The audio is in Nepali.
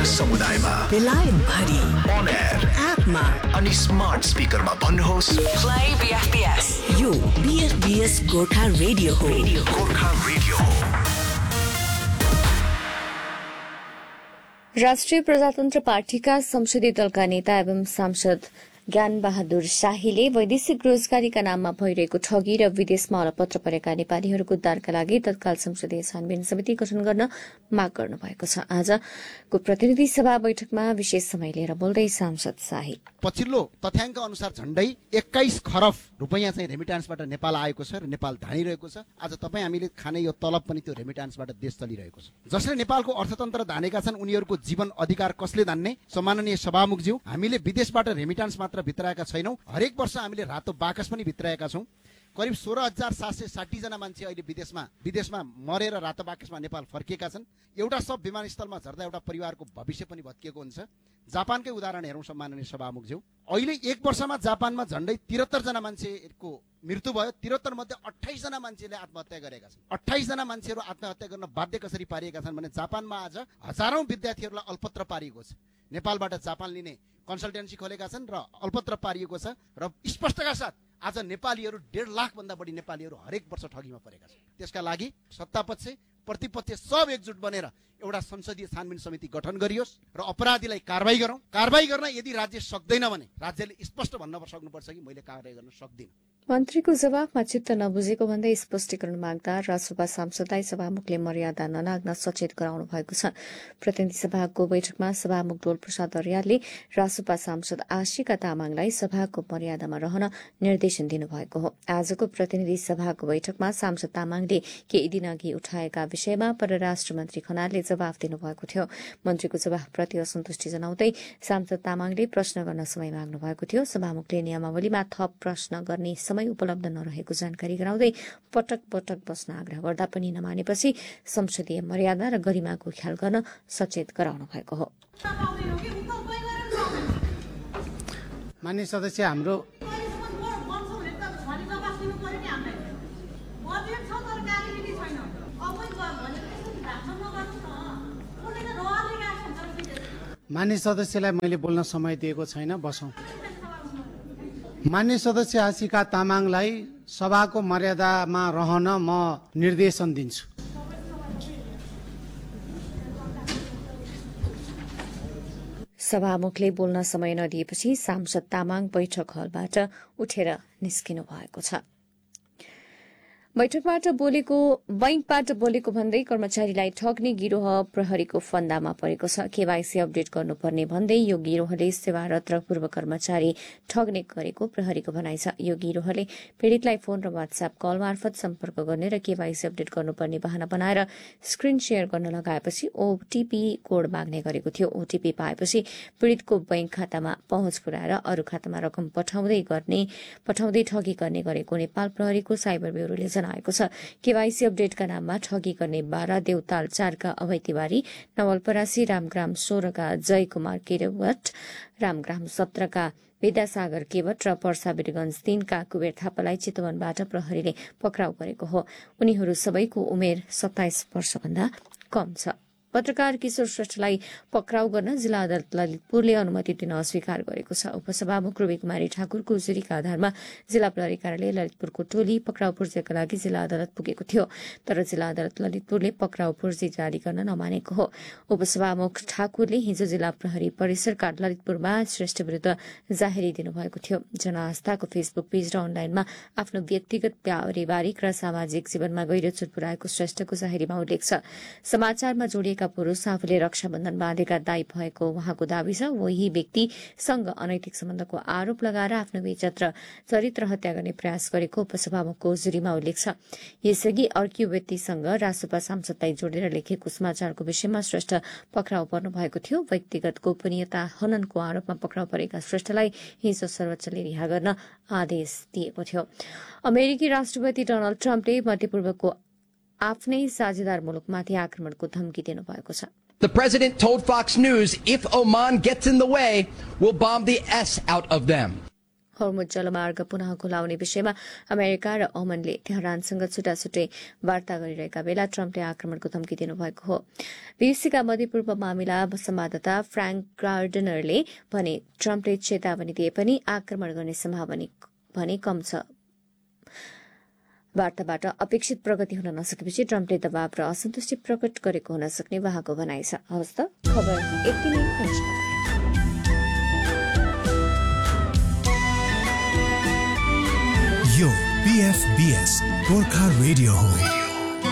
समुदायमा बेलायत भरि on air एपमा अनि स्मार्ट स्पिकरमा भन्नुहोस् प्ले बीएफबीएस यो बीएफबीएस गोर्खा रेडियो हो गोर्खा रेडियो हो। राष्ट्रिय प्रजातन्त्र पार्टीका संसदीय दलका नेता एवं सांसद ज्ञान बहादुर शाहीले वैदेशिक रोजगारीका नाममा भइरहेको ठगी र विदेशमा अलपत्र परेका नेपालीहरूको उद्धारका लागि तत्काल संसदीय छानबिन समिति गठन गर्न माग गर्नुभएको छ। आजको प्रतिनिधि सभा बैठकमा विशेष समय लिएर बोल्दै सांसद शाही पछिल्लो तथ्याङ्क अनुसार झण्डै 21 खरब रुपैयाँ चाहिँ रेमिटान्सबाट नेपाल आएको छ र नेपाल धानिरहेको छ। आज तपाईँ हामीले खाने यो तलब पनि त्यो रेमिटान्सबाट देश चलिरहेको छ। जसले नेपालको अर्थतन्त्र धानेका छन् उनीहरूको जीवन अधिकार कसले धान्ने? सम्माननीय सभामुखज्यू, हामीले विदेशबाट रेमिटान्स मात्र भित्राएका छैनौं, हरेक वर्ष हामीले रातो बाकस पनि भित्राएका छौं। करिब 16,760 जना मान्छे अहिले विदेशमा मरेर रातो बाकसमा नेपाल फर्किएका छन्। एउटा सब विमानस्थलमा झर्दा एउटा परिवारको भविष्य पनि भत्किएको हुन्छ। जापानकै उदाहरण हेरौं सम्माननीय सभामुखज्यू, अहिले एक वर्षमा जापानमा झण्डै 73 जना मान्छेको मृत्यु भयो। 73 मध्ये 28 जना मान्छेले आत्महत्या गरेका छन्। 28 जना मान्छेहरू आत्महत्या गर्न बाध्य कसरी पारिएका छन् भने जापानमा आज हजारौं विद्यार्थीहरूलाई अल्पत्र पारिएको छ। नेपालबाट जापान लिने कन्सल्टेन्सी खोलेका छन् र अल्पत्र पारिएको छ र स्पष्टका साथ आज नेपालीहरू 1.5 लाख भन्दा बढी नेपालीहरू हरेक वर्ष ठगीमा परेका छन्। त्यसका लागि सत्तापक्ष प्रतिपक्ष सब एकजुट बनेर एउटा संसदीय छानबिन समिति गठन गरियोस् र अपराधीलाई कारबाही गरौं। कारबाही गर्न यदि राज्य सक्दैन भने राज्यले स्पष्ट भन्न सक्नुपर्छ कि मैले कारबाही गर्न सक्दिन। मन्त्रीको जवाफमा चित्त नबुझेको भन्दै स्पष्टीकरण माग्दा राजसभा सांसदलाई सभामुखले मर्यादा नलाग्न सचेत गराउनु भएको छ। प्रतिनिधि सभाको बैठकमा सभामुख डोल प्रसाद अर्यालले राजसभा सांसद आशिका तामाङलाई सभाको मर्यादामा रहन निर्देशन दिनुभएको हो। आजको प्रतिनिधि सभाको बैठकमा सांसद तामाङले केही दिन अघि उठाएका विषयमा परराष्ट्र मन्त्री खनालले जवाफ दिनुभएको थियो। मन्त्रीको जवाफप्रति असन्तुष्टि जनाउँदै सांसद तामाङले प्रश्न गर्न समय माग्नु भएको थियो। सभामुखले नियमावलीमा थप प्रश्न गर्ने उपलब्ध नरहेको जानकारी गराउँदै पटक पटक बस्न आग्रह गर्दा पनि नमानेपछि संसदीय मर्यादा र गरिमाको ख्याल गर्न सचेत गराउनु भएको हो। माननीय सदस्य, हाम्रो माननीय सदस्यलाई मैले बोल्न समय दिएको छैन, बसौं। माननीय सदस्य आशिका तामाङलाई सभाको मर्यादामा रहन म निर्देशन दिन्छु। सभामुखले बोल्न समय नदिएपछि सांसद तामाङ बैठक हलबाट उठेर निस्किनु भएको छ। बैंकबाट बोलेको भन्दै कर्मचारीलाई ठग्ने गिरोह प्रहरीको फन्दामा परेको छ। केवाईसी अपडेट गर्नुपर्ने भन्दै यो गिरोहले सेवारत र पूर्व कर्मचारी ठग्ने गरेको प्रहरीको भनाइ छ। यो गिरोहले पीड़ितलाई फोन र व्हाट्सएप कल मार्फत सम्पर्क गर्ने र केवाईसी अपडेट गर्नुपर्ने बहाना बनाएर स्क्रिन शेयर गर्न लगाएपछि ओटीपी कोड माग्ने गरेको थियो। ओटीपी पाएपछि पीड़ितको बैंक खातामा पहुँच पुर्याएर अरू खातामा रकम पठाउँदै ठगी गर्ने गरेको नेपाल प्रहरीको साइबर ब्यूरोले आएको छ। केवाईसी अपडेटका नाममा ठगी गर्ने 12 देउताल 4 का अभय तिवारी, नवलपरासी रामग्राम 16 का जय कुमार केवट, रामग्राम 17 का विद्यासागर केवट र पर्सा वीरगंज 3 का कुबेर थापालाई चितवनबाट प्रहरीले पक्राउ गरेको हो। उनीहरू सबैको उमेर 27 वर्षभन्दा कम छ। पत्रकार किशोर श्रेष्ठलाई पक्राउ गर्न जिल्ला अदालत ललितपुरले अनुमति दिन अस्वीकार गरेको छ। उपसभामुख रूबी कुमारी ठाकुरको उजुरीका आधारमा जिल्ला प्रहरी कार्यालय ललितपुरको टोली पक्राउ पूर्जाका लागि जिल्ला अदालत पुगेको थियो, तर जिल्ला अदालत ललितपुरले पक्राउ पूर्जी जारी गर्न नमानेको हो। उपसभामुख ठाकुरले हिजो जिल्ला प्रहरी परिसरका ललितपुरमा श्रेष्ठ विरूद्ध जाहेरी दिनुभएको थियो। जनआस्थाको फेसबुक पेज र अनलाइनमा आफ्नो व्यक्तिगत पारिवारिक र सामाजिक जीवनमा गहिरो चोट पुर्याएको श्रेष्ठको जाहेरीमा उल्लेख छ। समाचारमा जोडिएका पुरूष आफूले रक्षाबन्धन बाँधेका दाई भएको उहाँको दावी छ। वही व्यक्तिसँग अनैतिक सम्बन्धको आरोप लगाएर आफ्नो बेइज्जत र चरित्र हत्या गर्ने प्रयास गरेको उपसभामुखको उजुरीमा उल्लेख छ। यसअघि अर्की व्यक्तिसँग राजसभा सांसदलाई जोडेर लेखेको समाचारको विषयमा श्रेष्ठ पक्राउ पर्नु भएको थियो। व्यक्तिगत गोपनीयता हननको आरोपमा पक्राउ परेका श्रेष्ठलाई हिजो सर्वोच्चले रिहा गर्न आदेश दिएको थियो। अमेरिकी राष्ट्रपति डोनाल्ड ट्रम्पले मध्यपूर्वको आफ्नै साझेदार मुलुकमाथि आक्रमणको धम्की दिनुभएको छ। The president told Fox News if Oman gets in the way, we'll bomb the S out of them. हर्मुज जलमार्ग पुनः खुलाउने विषयमा अमेरिका र ओमनले तेहरानसँग छुट्टाछुट्टै वार्ता गरिरहेका बेला ट्रम्पले आक्रमणको धम्की दिनुभएको हो। बीबीसीका मध्यपूर्व मामिला संवाददाता फ्राङ्क गार्डनरले भने ट्रम्पले चेतावनी दिए पनि आक्रमण गर्ने सम्भावना भने कम छ। वार्ताबाट अपेक्षित प्रगति हुन नसकेपछि ट्रम्पले दबाव र असन्तुष्टि प्रकट गरेको हुन सक्ने उहाँको भनाइ छ। हवस् त खबर यति नै। यो BFBS गोर्खा रेडियो हो।